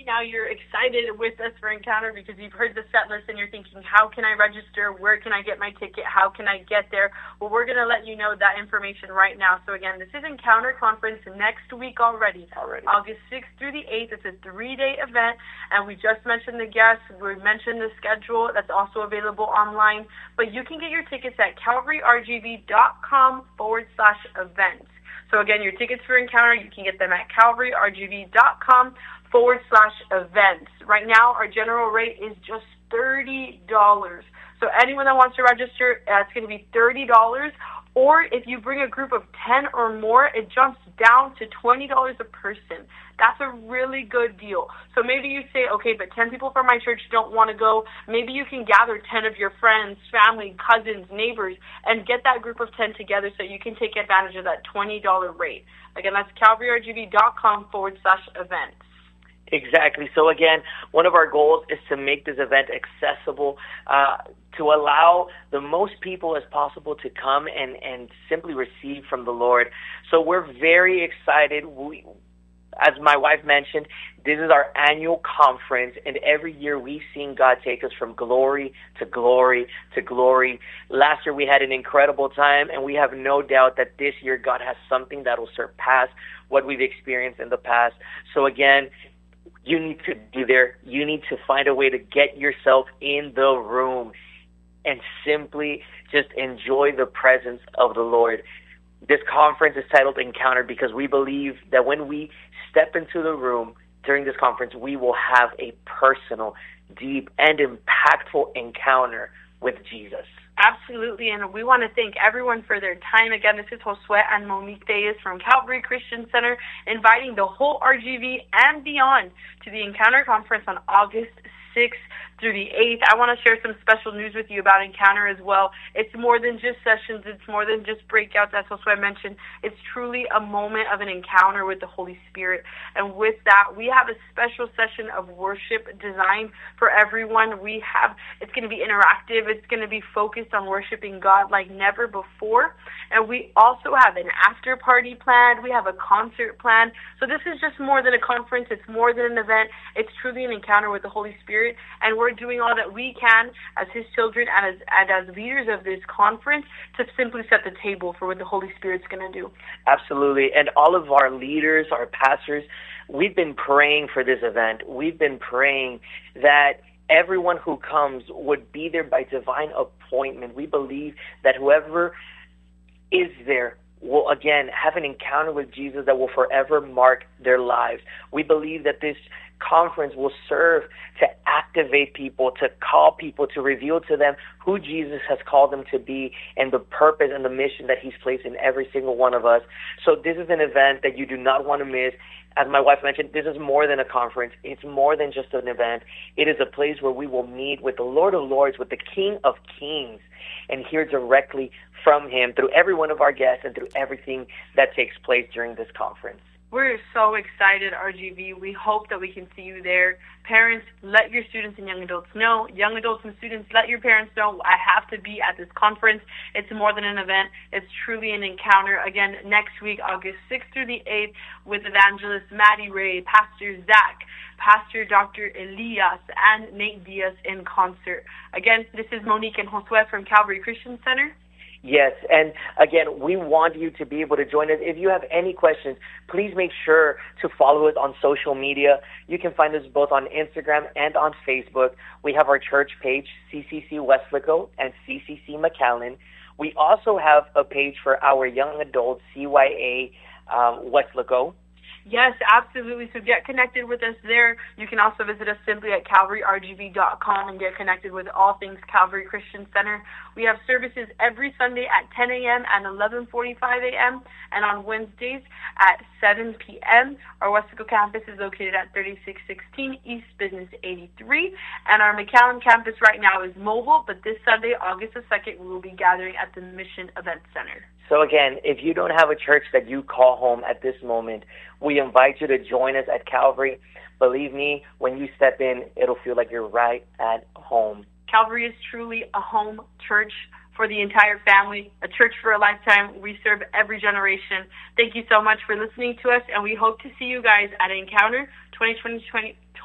now you're excited with us for Encounter because you've heard the set list and you're thinking, how can I register? Where can I get my ticket? How can I get there? Well, we're going to let you know that information right now. So again, this is Encounter Conference next week already. August 6th through the 8th. It's a 3-day event, and we just mentioned the guests. We mentioned the schedule that's also available online, but you can get your tickets at calvaryrgv.com/events. So again, your tickets for Encounter, you can get them at calvaryrgv.com/events. Right now, our general rate is just $30. So anyone that wants to register, it's going to be $30. Or if you bring a group of 10 or more, it jumps down to $20 a person. That's a really good deal. So maybe you say, okay, but 10 people from my church don't want to go. Maybe you can gather 10 of your friends, family, cousins, neighbors, and get that group of 10 together so you can take advantage of that $20 rate. Again, that's calvaryrgv.com/events. Exactly. So again, one of our goals is to make this event accessible, to allow the most people as possible to come and simply receive from the Lord. So we're very excited. As my wife mentioned, this is our annual conference, and every year we've seen God take us from glory to glory to glory. Last year we had an incredible time, and we have no doubt that this year God has something that will surpass what we've experienced in the past. So again, you need to be there. You need to find a way to get yourself in the room and simply just enjoy the presence of the Lord. This conference is titled Encounter because we believe that when we step into the room during this conference, we will have a personal, deep, and impactful encounter with Jesus. Absolutely, and we want to thank everyone for their time. Again, this is Josue and Monique Deyes from Calvary Christian Center, inviting the whole RGV and beyond to the Encounter Conference on August 6th through the 8th. I want to share some special news with you about Encounter as well. It's more than just sessions. It's more than just breakouts, as Josue mentioned. It's truly a moment of an encounter with the Holy Spirit. And with that, we have a special session of worship designed for everyone. It's going to be interactive. It's going to be focused on worshiping God like never before. And we also have an after party planned. We have a concert planned. So this is just more than a conference. It's more than an event. It's truly an encounter with the Holy Spirit. And we're doing all that we can as His children and as leaders of this conference to simply set the table for what the Holy Spirit's going to do. Absolutely. And all of our leaders, our pastors, we've been praying for this event. We've been praying that everyone who comes would be there by divine appointment. We believe that whoever is there will, again, have an encounter with Jesus that will forever mark their lives. We believe that this conference will serve to activate people, to call people, to reveal to them who Jesus has called them to be and the purpose and the mission that He's placed in every single one of us. So this is an event that you do not want to miss. As my wife mentioned, this is more than a conference. It's more than just an event. It is a place where we will meet with the Lord of Lords, with the King of Kings, and hear directly from Him through every one of our guests and through everything that takes place during this conference. We're so excited, RGV. We hope that we can see you there. Parents, let your students and young adults know. Young adults and students, let your parents know, I have to be at this conference. It's more than an event. It's truly an encounter. Again, next week, August 6th through the 8th, with evangelist Maddie Ray, Pastor Zach, Pastor Dr. Elias, and Nate Diaz in concert. Again, this is Monique and Josue from Calvary Christian Center. Yes, and again, we want you to be able to join us. If you have any questions, please make sure to follow us on social media. You can find us both on Instagram and on Facebook. We have our church page, CCC Weslaco and CCC McAllen. We also have a page for our young adults, CYA Weslaco. Yes, absolutely. So get connected with us there. You can also visit us simply at calvaryrgv.com and get connected with all things Calvary Christian Center. We have services every Sunday at 10 a.m. and 11:45 a.m. and on Wednesdays at 7 p.m. Our Weslaco campus is located at 3616 East Business 83, and our McAllen campus right now is mobile, but this Sunday, August the 2nd, we will be gathering at the Mission Event Center. So again, if you don't have a church that you call home at this moment, we invite you to join us at Calvary. Believe me, when you step in, it'll feel like you're right at home. Calvary is truly a home church for the entire family, a church for a lifetime. We serve every generation. Thank you so much for listening to us, and we hope to see you guys at Encounter 2020.